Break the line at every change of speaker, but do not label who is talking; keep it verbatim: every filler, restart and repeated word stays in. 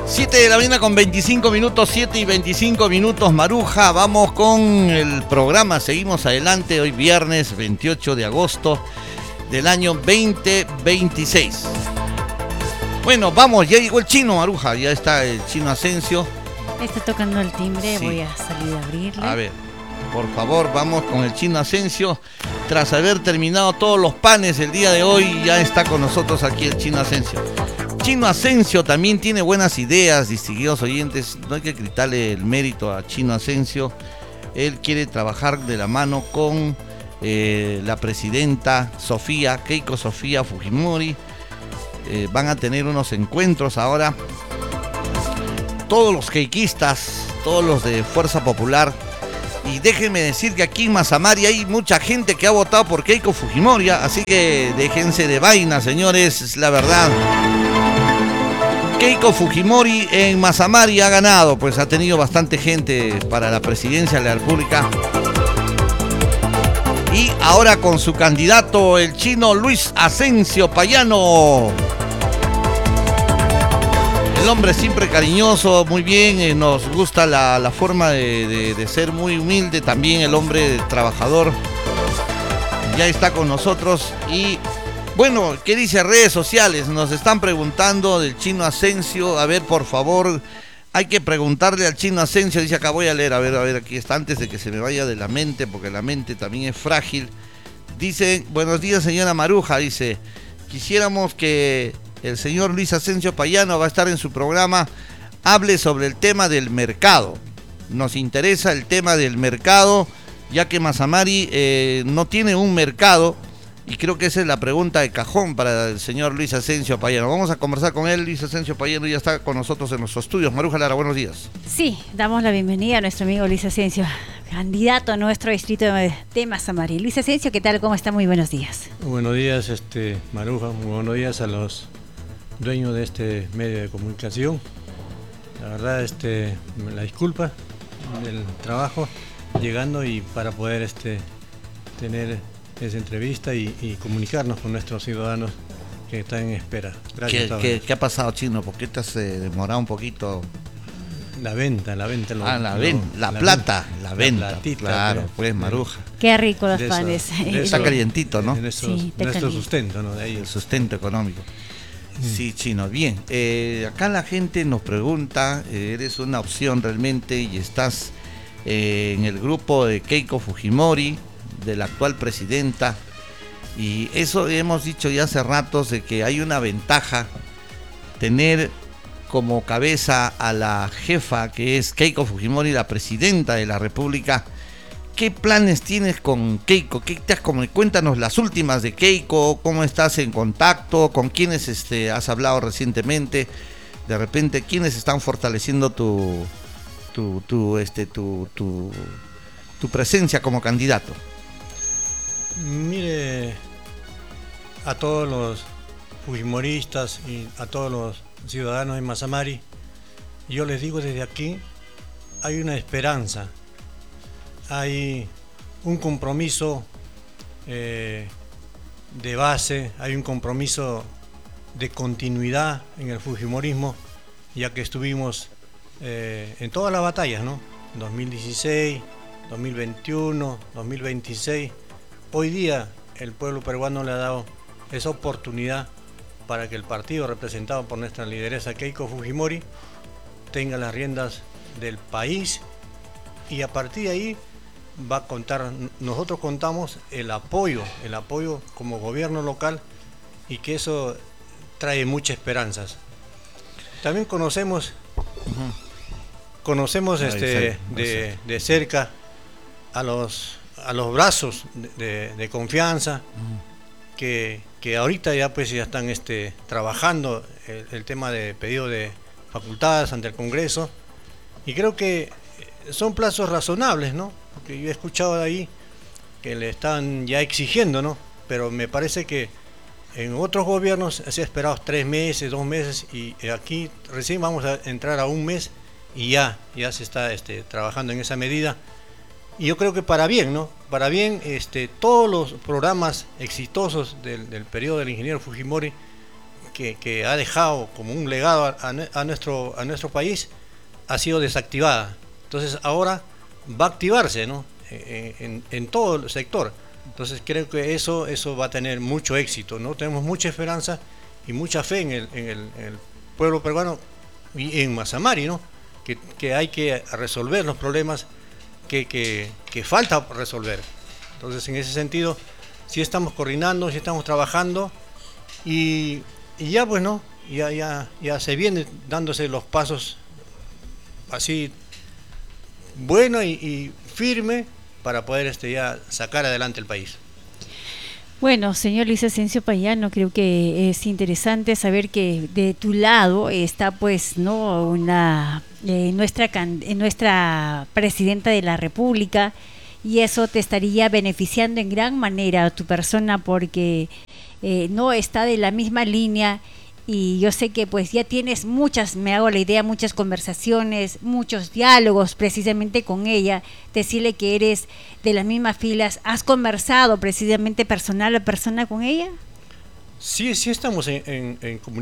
siete de la mañana con veinticinco minutos, siete y veinticinco minutos, Maruja. Vamos con el programa, seguimos adelante. Hoy viernes veintiocho de agosto del año veinte veintiséis. Bueno, vamos, ya llegó el chino, Maruja, ya está el chino Asensio.
Está tocando el timbre,
Sí.
Voy a salir a abrirle.
A ver, por favor, vamos con el chino Asensio. Tras haber terminado todos los panes el día de hoy, ya está con nosotros aquí el chino Asensio. Chino Asensio también tiene buenas ideas, distinguidos oyentes. No hay que quitarle el mérito a Chino Asensio. Él quiere trabajar de la mano con eh, la presidenta Sofía, Keiko Sofía Fujimori. Eh, van a tener unos encuentros ahora. Todos los keikistas, todos los de Fuerza Popular. Y déjenme decir que aquí en Mazamari hay mucha gente que ha votado por Keiko Fujimori. Así que déjense de vaina, señores, es la verdad. Keiko Fujimori en Mazamari ha ganado, pues ha tenido bastante gente para la presidencia de la República. Y ahora con su candidato, el chino Luis Asensio Payano. El hombre siempre cariñoso, muy bien, eh, nos gusta la, la forma de, de, de ser muy humilde, también el hombre trabajador. Ya está con nosotros y... Bueno, ¿qué dice redes sociales? Nos están preguntando del chino Asensio. A ver, por favor, hay que preguntarle al chino Asensio. Dice acá, voy a leer, a ver, a ver, aquí está, antes de que se me vaya de la mente, porque la mente también es frágil. Dice, buenos días, señora Maruja, dice, quisiéramos que el señor Luis Asensio Payano va a estar en su programa, hable sobre el tema del mercado. Nos interesa el tema del mercado, ya que Mazamari eh, no tiene un mercado. Y creo que esa es la pregunta de cajón para el señor Luis Asensio Payano. Vamos a conversar con él. Luis Asensio Payano ya está con nosotros en nuestros estudios. Maruja Lara, buenos días.
Sí, damos la bienvenida a nuestro amigo Luis Asensio, candidato a nuestro distrito de, de Mazamari. Luis Asensio, ¿qué tal? ¿Cómo está? Muy buenos días.
Buenos días, este, Maruja. Muy buenos días a los dueños de este medio de comunicación. La verdad, este, la disculpa del trabajo llegando y para poder este, tener esa entrevista y, y comunicarnos con nuestros ciudadanos que están en espera. Gracias.
¿Qué, ¿qué, ¿Qué ha pasado, chino? ¿Por qué te has eh, demorado un poquito?
La venta, la venta. Lo,
ah, la,
lo,
ven, la, la plata, la, la venta.
Platita,
claro,
pues,
pues, Maruja.
Qué rico los
de
panes.
Eso, de
está
eso,
calientito, ¿no?
De nuestro,
Sí,
nuestro sustento, ¿no? De ahí.
El sustento económico.
Mm.
Sí, chino, bien. Eh, acá la gente nos pregunta, eh, eres una opción realmente y estás eh, en el grupo de Keiko Fujimori, de la actual presidenta. Y eso hemos dicho ya hace ratos, de que hay una ventaja tener como cabeza a la jefa que es Keiko Fujimori, la presidenta de la República. ¿Qué planes tienes con Keiko? ¿Qué te has comunicado? Cuéntanos las últimas de Keiko, cómo estás en contacto, con quiénes este, has hablado recientemente, de repente quiénes están fortaleciendo tu, tu, tu, este, tu, tu, tu presencia como candidato.
Mire, a todos los fujimoristas y a todos los ciudadanos de Mazamari, yo les digo desde aquí, hay una esperanza, hay un compromiso eh, de base, hay un compromiso de continuidad en el fujimorismo, ya que estuvimos eh, en todas las batallas, ¿no? dos mil dieciséis, dos mil veintiuno, dos mil veintiséis. Hoy día el pueblo peruano le ha dado esa oportunidad para que el partido representado por nuestra lideresa Keiko Fujimori tenga las riendas del país y a partir de ahí va a contar, nosotros contamos el apoyo, el apoyo como gobierno local y que eso trae muchas esperanzas. También conocemos, uh-huh. conocemos este, de, de cerca a los a los brazos de, de, de confianza uh-huh. que, que ahorita ya pues ya están este, trabajando el, el tema de pedido de facultades ante el Congreso y creo que son plazos razonables, ¿no? Porque yo he escuchado de ahí que le están ya exigiendo, ¿no? Pero me parece que en otros gobiernos se ha esperado tres meses, dos meses y aquí recién vamos a entrar a un mes y ya, ya se está este, trabajando en esa medida. Y yo creo que para bien, ¿no? Para bien, este, todos los programas exitosos del, del periodo del ingeniero Fujimori que, que ha dejado como un legado a, a, nuestro, a nuestro país ha sido desactivada. Entonces ahora va a activarse, ¿no? en, en, en todo el sector. Entonces creo que eso, eso va a tener mucho éxito, ¿no? Tenemos mucha esperanza y mucha fe en el, en el, en el pueblo peruano y en Mazamari, ¿no? Que, que hay que resolver los problemas que, que, que falta resolver. Entonces, en ese sentido, sí estamos coordinando, sí estamos trabajando y, y ya, pues, ¿no? Ya, ya, ya se vienen dándose los pasos así bueno y, y firme para poder este, ya sacar adelante el país.
Bueno, señor Luis Asensio Payano, creo que es interesante saber que de tu lado está pues no una eh, nuestra eh, nuestra presidenta de la República, y eso te estaría beneficiando en gran manera a tu persona porque eh, no está de la misma línea. Y yo sé que pues ya tienes muchas, me hago la idea, muchas conversaciones, muchos diálogos precisamente con ella, decirle que eres de las mismas filas. ¿Has conversado precisamente personal a persona con ella?
Sí, sí estamos en, en, en comunicación.